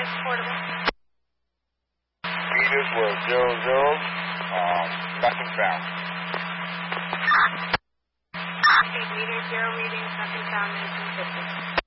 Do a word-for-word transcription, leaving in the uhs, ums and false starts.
Next portable. Meters were zero zero. Um, nothing found. Okay, meter zero readings, nothing found, nineteen fifty.